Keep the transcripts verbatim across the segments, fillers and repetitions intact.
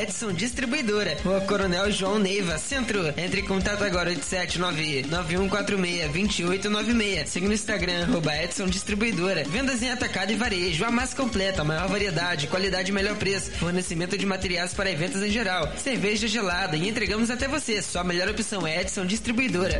Edson Distribuidora, Rua Coronel João Neiva, Centro. Entre em contato agora, oito sete nove nove um quatro seis dois oito nove seis. Siga no Instagram, arroba Edson Distribuidora. Vendas em atacado e varejo, a mais completa, a maior variedade, qualidade e melhor preço. Fornecimento de materiais para eventos em geral. Cerveja gelada e entregamos até você. Sua melhor opção é Edson Distribuidora.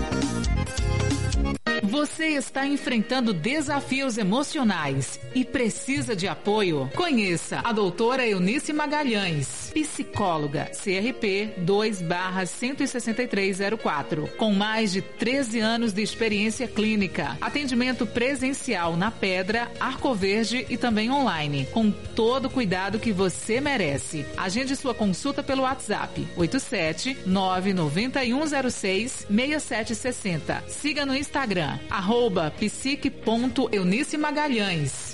Você está enfrentando desafios emocionais e precisa de apoio? Conheça a doutora Eunice Magalhães, psicóloga, C R P dois barra cento e sessenta e três zero quatro, com mais de treze anos de experiência clínica. Atendimento presencial na Pedra, Arco Verde e também online, com todo o cuidado que você merece. Agende sua consulta pelo WhatsApp oito sete nove nove um zero seis seis sete seis zero. Siga no Instagram, arroba psique.eunice Magalhães.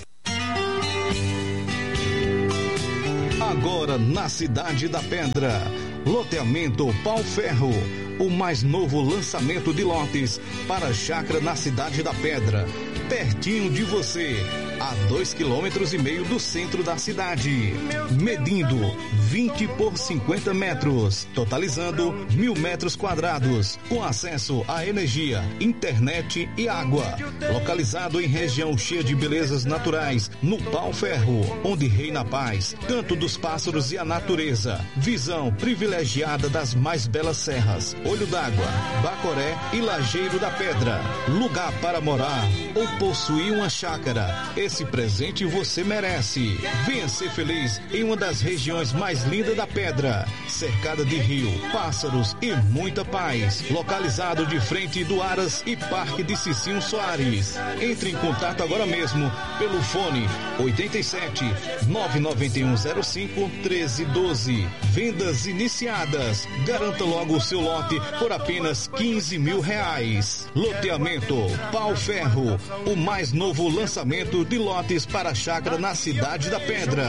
Agora na Cidade da Pedra, loteamento Pau Ferro, o mais novo lançamento de lotes para a chácara na Cidade da Pedra, pertinho de você, a dois quilômetros e meio do centro da cidade, medindo vinte por cinquenta metros, totalizando mil metros quadrados, com acesso à energia, internet e água, localizado em região cheia de belezas naturais, no Pau Ferro, onde reina a paz, canto dos pássaros e a natureza, visão privilegiada das mais belas serras, Olho d'Água, Bacoré e Lajeiro da Pedra, lugar para morar ou possuir uma chácara. Esse presente você merece. Venha ser feliz em uma das regiões mais lindas da Pedra, cercada de rio, pássaros e muita paz, localizado de frente do Aras e Parque de Cicinho Soares. Entre em contato agora mesmo pelo fone oito sete nove nove um zero cinco um três um dois. Vendas iniciadas. Garanta logo o seu lote por apenas quinze mil reais. Loteamento Pau Ferro, o mais novo lançamento de lotes para a chácara na Cidade da Pedra.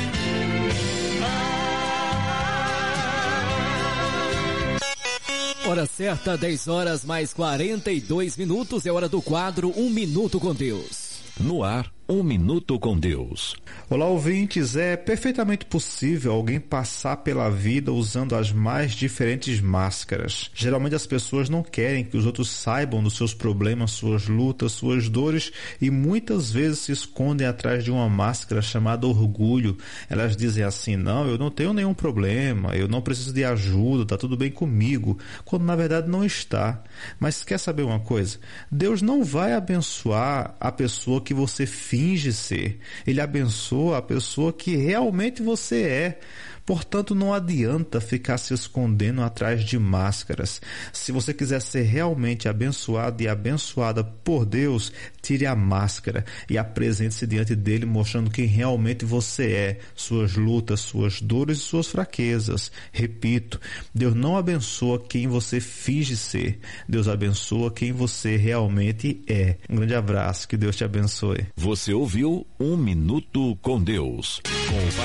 Hora certa, dez horas mais quarenta e dois minutos, é hora do quadro Um Minuto com Deus. No ar, Um Minuto com Deus. Olá, ouvintes. É perfeitamente possível alguém passar pela vida usando as mais diferentes máscaras. Geralmente as pessoas não querem que os outros saibam dos seus problemas, suas lutas, suas dores, e muitas vezes se escondem atrás de uma máscara chamada orgulho. Elas dizem assim: não, eu não tenho nenhum problema, eu não preciso de ajuda, tá tudo bem comigo, quando na verdade não está. Mas quer saber uma coisa? Deus não vai abençoar a pessoa que você finge ser. Ele abençoa a pessoa que realmente você é. Portanto, não adianta ficar se escondendo atrás de máscaras. Se você quiser ser realmente abençoado e abençoada por Deus, tire a máscara e apresente-se diante dele, mostrando quem realmente você é, suas lutas, suas dores e suas fraquezas. Repito, Deus não abençoa quem você finge ser. Deus abençoa quem você realmente é. Um grande abraço, que Deus te abençoe. Você ouviu Um Minuto com Deus. Com